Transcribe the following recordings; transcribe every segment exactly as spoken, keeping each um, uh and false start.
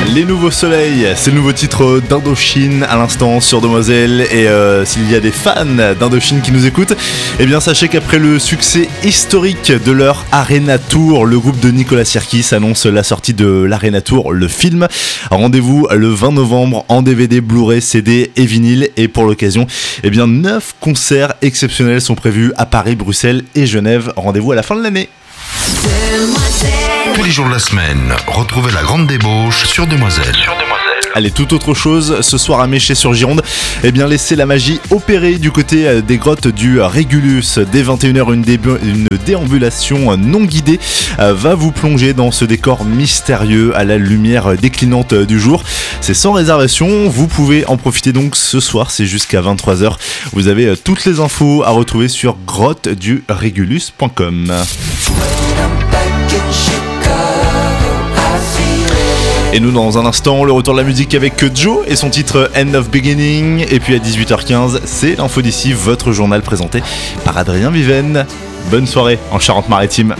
Les Nouveaux Soleils, c'est le nouveau titre d'Indochine à l'instant sur Demoiselle. Et euh, s'il y a des fans d'Indochine qui nous écoutent, eh bien sachez qu'après le succès historique de leur Arena Tour, le groupe de Nicolas Sirkis annonce la sortie de l'Arena Tour, le film. Rendez-vous le vingt novembre en D V D, Blu-ray, C D et vinyle. Et pour l'occasion, eh bien neuf concerts exceptionnels sont prévus à Paris, Bruxelles et Genève. Rendez-vous à la fin de l'année. Tous les jours de la semaine, retrouvez la grande débauche sur Demoiselle. Sur Demoiselle. Allez, tout autre chose, ce soir à Méché-sur-Gironde, eh bien laissez la magie opérer du côté des grottes du Régulus. Dès vingt et une heures, une, dé- une déambulation non guidée euh, va vous plonger dans ce décor mystérieux à la lumière déclinante du jour. C'est sans réservation, vous pouvez en profiter donc ce soir, c'est jusqu'à vingt-trois heures. Vous avez toutes les infos à retrouver sur grotte du régulus point com. Et nous, dans un instant, le retour de la musique avec Joe et son titre End of Beginning. Et puis à dix-huit heures quinze, c'est l'info d'ici, votre journal présenté par Adrien Viven. Bonne soirée en Charente-Maritime.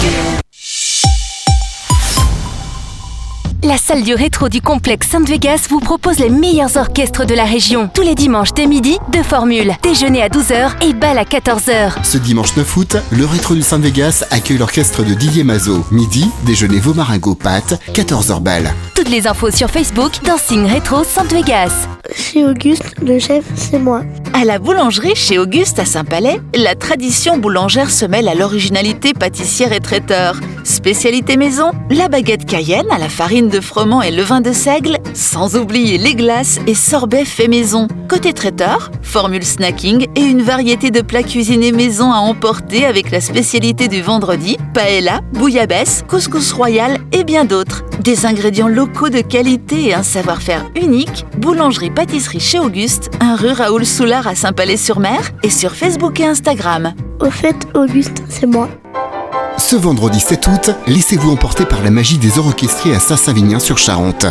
La salle du rétro du complexe Sainte-Vegas vous propose les meilleurs orchestres de la région. Tous les dimanches dès midi, deux formules. Déjeuner à douze heures et bal à quatorze heures. Ce dimanche neuf août, le rétro du Sainte-Vegas accueille l'orchestre de Didier Mazot. Midi, déjeuner veau maringot pâtes, quatorze heures bal. Toutes les infos sur Facebook, Dancing Rétro Sainte-Vegas. Chez Auguste, le chef, c'est moi. À la boulangerie chez Auguste à Saint-Palais, la tradition boulangère se mêle à l'originalité pâtissière et traiteur. Spécialité maison, la baguette cayenne à la farine de froment et levain de seigle, sans oublier les glaces et sorbets faits maison. Côté traiteur, formule snacking et une variété de plats cuisinés maison à emporter avec la spécialité du vendredi, paella, bouillabaisse, couscous royal et bien d'autres. Des ingrédients locaux de qualité et un savoir-faire unique, boulangerie-pâtisserie chez Auguste, un rue Raoul Soulard à Saint-Palais-sur-Mer et sur Facebook et Instagram. Au fait, Auguste, c'est moi. Ce vendredi sept août, laissez-vous emporter par la magie des orchestriers à Saint-Savinien-sur-Charente.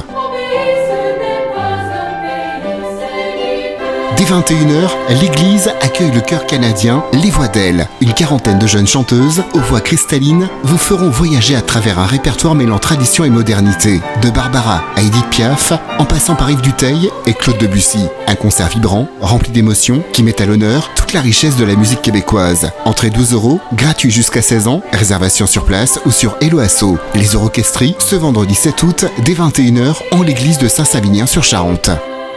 Dès vingt et une heures, l'église accueille le chœur canadien Les Voix d'Elle. Une quarantaine de jeunes chanteuses, aux voix cristallines, vous feront voyager à travers un répertoire mêlant tradition et modernité. De Barbara à Edith Piaf, en passant par Yves Duteil et Claude Debussy. Un concert vibrant, rempli d'émotions, qui met à l'honneur toute la richesse de la musique québécoise. Entrée douze euros, gratuit jusqu'à seize ans, réservation sur place ou sur Hello Asso. Les orchestries, ce vendredi sept août, dès vingt et une heures, en l'église de Saint-Savinien-sur-Charente.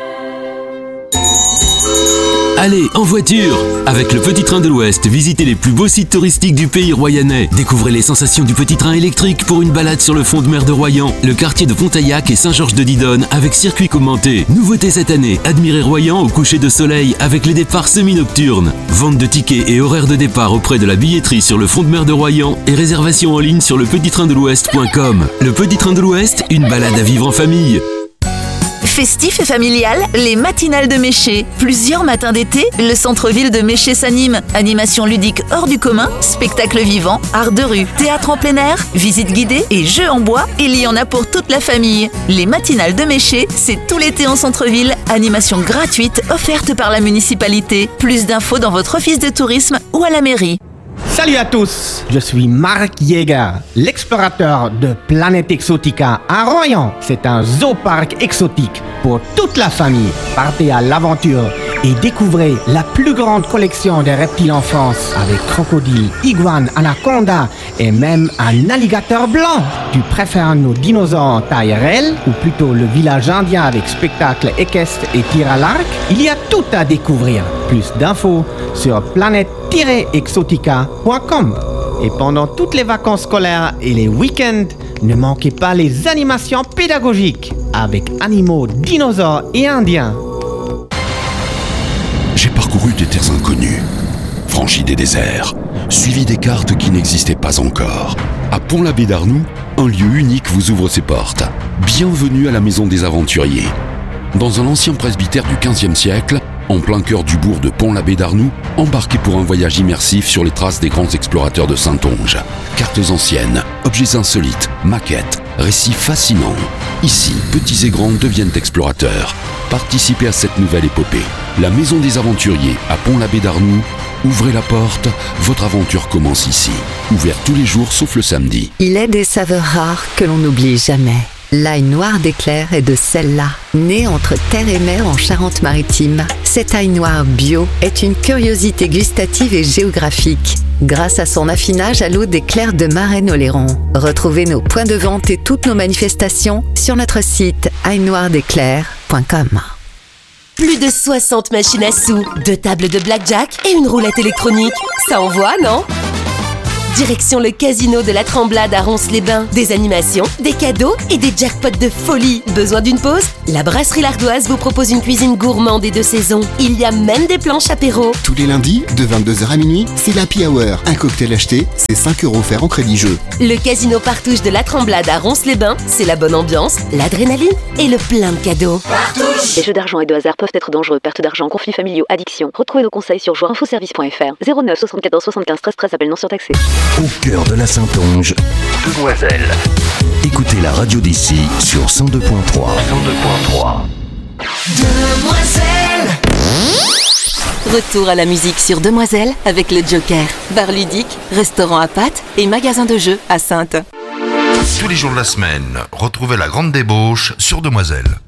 Allez, en voiture! Avec le Petit Train de l'Ouest, visitez les plus beaux sites touristiques du pays royannais. Découvrez les sensations du petit train électrique pour une balade sur le front de mer de Royan, le quartier de Pontaillac et Saint-Georges-de-Didonne avec circuit commenté. Nouveauté cette année, admirez Royan au coucher de soleil avec les départs semi-nocturnes. Vente de tickets et horaires de départ auprès de la billetterie sur le front de mer de Royan et réservation en ligne sur le petit train de l'ouest point com. Le Petit Train de l'Ouest, une balade à vivre en famille. Festif et familial, les matinales de Méché. Plusieurs matins d'été, le centre-ville de Méché s'anime. Animation ludique hors du commun, spectacles vivants, art de rue, théâtre en plein air, visites guidées et jeux en bois, il y en a pour toute la famille. Les matinales de Méché, c'est tout l'été en centre-ville. Animation gratuite offerte par la municipalité. Plus d'infos dans votre office de tourisme ou à la mairie. Salut à tous, je suis Marc Yeager, l'explorateur de Planète Exotica à Royan. C'est un zooparc exotique pour toute la famille. Partez à l'aventure et découvrez la plus grande collection de reptiles en France avec crocodiles, iguanes, anacondas et même un alligator blanc. Tu préfères nos dinosaures en taille réelle ou plutôt le village indien avec spectacle équestre et tir à l'arc? Il y a tout à découvrir. Plus d'infos sur planète tiret exotica point com. Et pendant toutes les vacances scolaires et les week-ends, ne manquez pas les animations pédagogiques avec animaux, dinosaures et indiens. J'ai parcouru des terres inconnues, franchi des déserts, suivi des cartes qui n'existaient pas encore. À Pont-l'Abbé-d'Arnoux, un lieu unique vous ouvre ses portes. Bienvenue à la Maison des Aventuriers. Dans un ancien presbytère du quinzième siècle, en plein cœur du bourg de Pont-l'Abbé-d'Arnoux, embarquez pour un voyage immersif sur les traces des grands explorateurs de Saintonge. Cartes anciennes, objets insolites, maquettes, récits fascinants. Ici, petits et grands deviennent explorateurs. Participez à cette nouvelle épopée. La Maison des Aventuriers à Pont-l'Abbé-d'Arnoux. Ouvrez la porte, votre aventure commence ici. Ouvert tous les jours sauf le samedi. Il est des saveurs rares que l'on n'oublie jamais. L'ail noir d'Éclair est de celle-là. Né entre terre et mer en Charente-Maritime, cet ail noir bio est une curiosité gustative et géographique. Grâce à son affinage à l'eau d'Éclair de Marennes-Oléron. Retrouvez nos points de vente et toutes nos manifestations sur notre site ail noir d'éclair point com. Plus de soixante machines à sous, deux tables de blackjack et une roulette électronique. Ça envoie, non ? Direction le casino de la Tremblade à Ronces-les-Bains. Des animations, des cadeaux et des jackpots de folie. Besoin d'une pause ? La brasserie L'Ardoise vous propose une cuisine gourmande des deux saisons. Il y a même des planches apéro. Tous les lundis, de vingt-deux heures à minuit, c'est l'Happy Hour. Un cocktail acheté, c'est cinq euros offerts en crédit jeu. Le casino Partouche de la Tremblade à Ronces-les-Bains, c'est la bonne ambiance, l'adrénaline et le plein de cadeaux. Partouche. Les jeux d'argent et de hasard peuvent être dangereux. Perte d'argent, conflits familiaux, addiction. Retrouvez nos conseils sur joueur info service point f r. zéro neuf soixante-quatorze soixante-quinze treize treize, appel non surtaxé. Au cœur de la Saintonge, Demoiselle. Écoutez la radio d'ici sur cent deux point trois. cent deux point trois. Demoiselle. Retour à la musique sur Demoiselle avec le Joker. Bar ludique, restaurant à pâtes et magasin de jeux à Saintes. Tous les jours de la semaine, retrouvez la grande débauche sur Demoiselle.